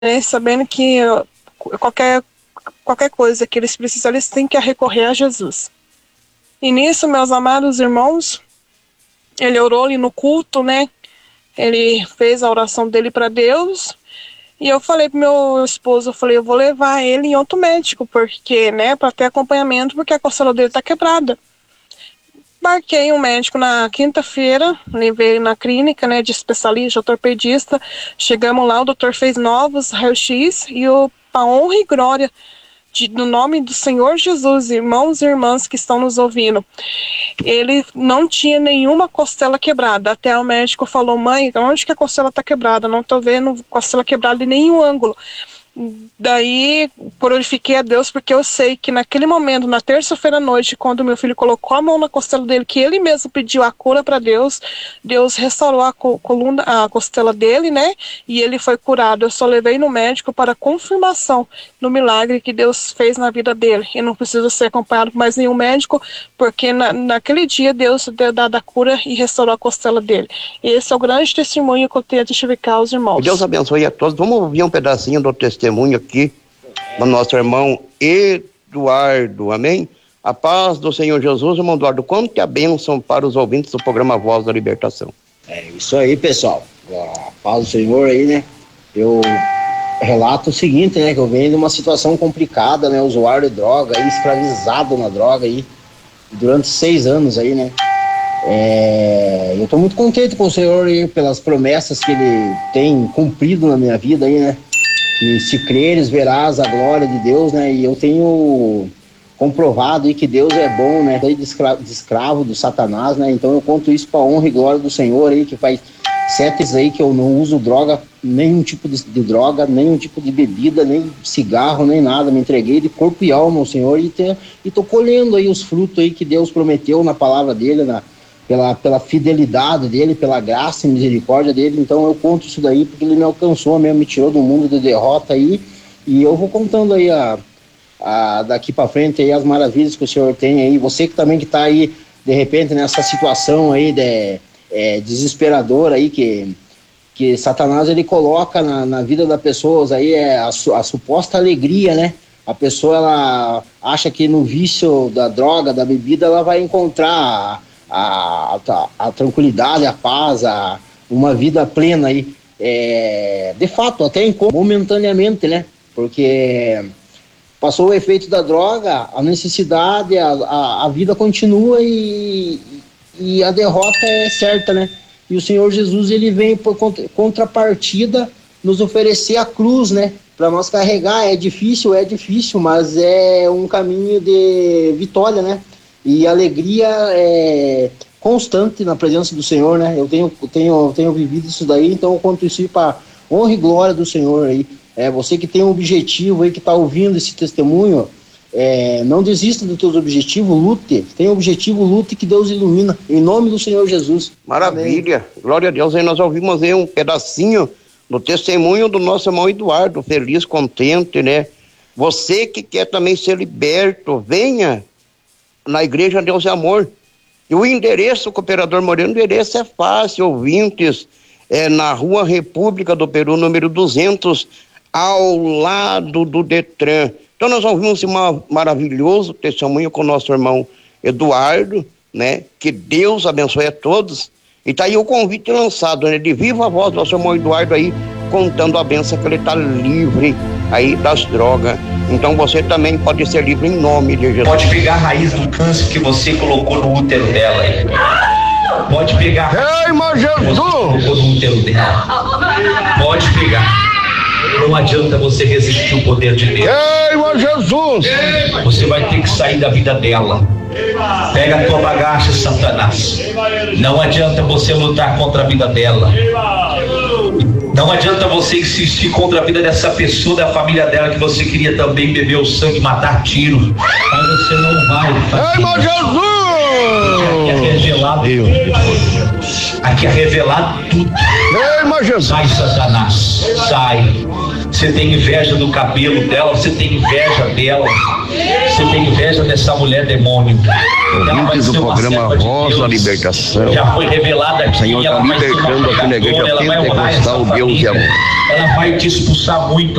sabendo que qualquer coisa que eles precisam, eles têm que recorrer a Jesus. E nisso, meus amados irmãos, ele orou ali no culto, né? Ele fez a oração dele para Deus. E eu falei pro meu esposo, eu vou levar ele em outro médico, porque, né, para ter acompanhamento, porque a costela dele tá quebrada. Marquei um médico na quinta-feira, levei ele na clínica, né, de especialista, ortopedista. Chegamos lá, o doutor fez novos raio-x e para honra e glória no nome do Senhor Jesus, irmãos e irmãs que estão nos ouvindo, ele não tinha nenhuma costela quebrada. Até o médico falou: mãe, onde que a costela está quebrada? Não estou vendo costela quebrada em nenhum ângulo. Daí, glorifiquei a Deus, porque eu sei que naquele momento, na terça-feira à noite, quando meu filho colocou a mão na costela dele, que ele mesmo pediu a cura para Deus, Deus restaurou a costela dele, né? E ele foi curado. Eu só levei no médico para confirmação do milagre que Deus fez na vida dele. E não precisa ser acompanhado por mais nenhum médico, porque naquele dia Deus deu a cura e restaurou a costela dele. Esse é o grande testemunho que eu tenho a testificar aos irmãos. Deus abençoe a todos. Vamos ouvir um pedacinho do testemunho aqui do nosso irmão Eduardo, amém? A paz do Senhor Jesus, irmão Eduardo, conte a bênção para os ouvintes do programa Voz da Libertação. É isso aí, pessoal, a paz do Senhor aí, né? Eu relato o seguinte, né, que eu venho de uma situação complicada, né, usuário de droga, aí, escravizado na droga aí, durante 6 anos aí, né? Eu tô muito contente com o Senhor aí, pelas promessas que Ele tem cumprido na minha vida aí, né? Que se creres, verás a glória de Deus, né? E eu tenho comprovado aí que Deus é bom, né? De escravo do Satanás, né? Então eu conto isso para honra e glória do Senhor aí, que faz 7 anos aí que eu não uso droga, nenhum tipo de droga, nenhum tipo de bebida, nem cigarro, nem nada. Me entreguei de corpo e alma ao Senhor e tô colhendo aí os frutos aí que Deus prometeu na palavra dele, pela fidelidade dele, pela graça e misericórdia dele. Então eu conto isso daí porque ele me alcançou mesmo, me tirou do mundo de derrota aí, e eu vou contando aí daqui para frente aí as maravilhas que o Senhor tem aí. Você que também que tá aí de repente nessa situação aí desesperadora aí que Satanás ele coloca na vida das pessoas aí, a suposta alegria, né? A pessoa ela acha que no vício da droga, da bebida, ela vai encontrar a tranquilidade, a paz, uma vida plena aí, de fato, até momentaneamente, né? Porque passou o efeito da droga, a necessidade, a vida continua e a derrota é certa, né? E o Senhor Jesus, ele vem por contrapartida nos oferecer a cruz, né? Para nós carregar. É difícil, mas é um caminho de vitória, né? E alegria constante na presença do Senhor, né? Eu tenho vivido isso daí, então eu conto isso para honra e glória do Senhor aí. Você que tem um objetivo aí, que está ouvindo esse testemunho, não desista dos teus objetivos, lute. Tem objetivo, lute, que Deus ilumina, em nome do Senhor Jesus. Maravilha, amém. Glória a Deus. Aí nós ouvimos aí um pedacinho do testemunho do nosso irmão Eduardo, feliz, contente, né? Você que quer também ser liberto, venha na Igreja Deus é Amor. E o endereço, Cooperador Moreno, o endereço é fácil, ouvintes, na Rua República do Peru, número 200, ao lado do Detran. Então nós ouvimos um maravilhoso testemunho com o nosso irmão Eduardo, né? Que Deus abençoe a todos. E tá aí o convite lançado, né? De viva voz do nosso irmão Eduardo aí, contando a benção que ele tá livre aí das drogas. Então você também pode ser livre em nome de Jesus. Pode pegar a raiz do câncer que você colocou no útero dela aí. Pode pegar. Ei, irmão Jesus! Colocou no útero dela. Pode pegar. Não adianta você resistir o poder de Deus. Ei, irmão Jesus! Você vai ter que sair da vida dela. Pega a tua bagagem, Satanás. Não adianta você lutar contra a vida dela. Não adianta você insistir contra a vida dessa pessoa, da família dela, que você queria também beber o sangue, matar tiro. Mas você não vai fazer. Ei, irmão Jesus! Aqui é revelado tudo. Aqui é revelado tudo. Ei, irmão Jesus! Sai, Satanás. Sai. Você tem inveja do cabelo dela, você tem inveja dela, você tem inveja dessa mulher demônio. Ela vai ser uma serva de Voz da Deus. Libertação. Já foi revelada aqui. Senhor, ela está vai ser uma libertando aqui na igreja pecadora, ela vai honrar essa pentecostal, Deus e família. amor. Ela vai te expulsar muito